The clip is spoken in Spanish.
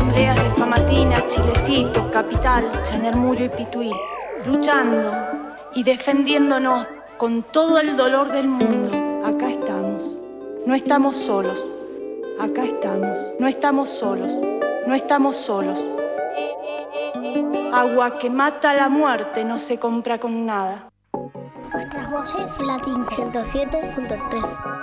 asambleas de Famatina, Chilecito, Capital, Chañarmullo y Pituí, luchando y defendiéndonos con todo el dolor del mundo. Acá estamos, no estamos solos, acá estamos, no estamos solos, no estamos solos. Agua que mata la muerte no se compra con nada. Nuestras voces, Latín 107.3.